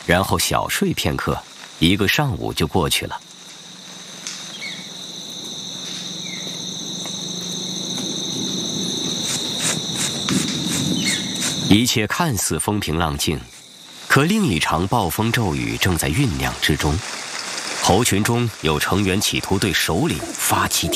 然后小睡片刻，一个上午就过去了。一切看似风平浪静，可另一场暴风骤雨正在酝酿之中。猴群中有成员企图对首领发起